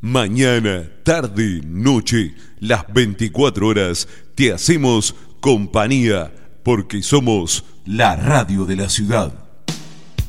Mañana, tarde, noche, las 24 horas te hacemos compañía porque somos la radio de la ciudad.